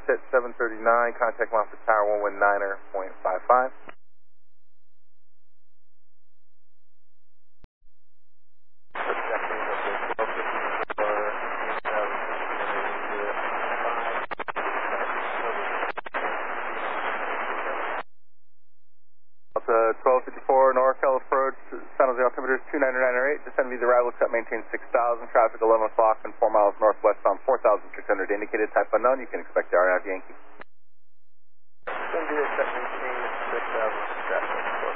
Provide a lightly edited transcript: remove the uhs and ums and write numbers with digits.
approach at 739, contact line for tower 119.55. Delta 1254 NorCal approach, San Jose altimeter is 29908, descend via the arrival accept, maintain 6000, traffic 11 o'clock and 4 miles northwest on 4600, indicated type unknown, you can expect the RNAV Yankee. Descend via accept, maintain 6000, traffic